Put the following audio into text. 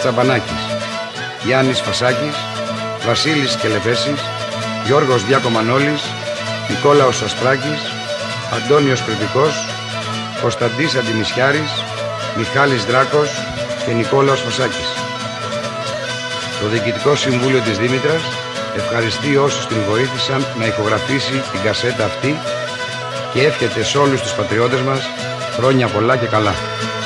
Τσαμπανάκης, Γιάννης Φασάκης, Βασίλης Κελεπέσης, Γιώργος Διακομανόλης, Νικόλαος Ασπράκης, Αντώνιος Κρητικός, Κωνσταντής Αντιμισιάρης, Μιχάλης Δράκος και Νικόλαος Φασάκης. Το Διοικητικό Συμβούλιο της Δήμητρας ευχαριστεί όσους την βοήθησαν να ηχογραφήσει την κασέτα αυτή και εύχεται σε όλους τους πατριώτες μας χρόνια πολλά και καλά.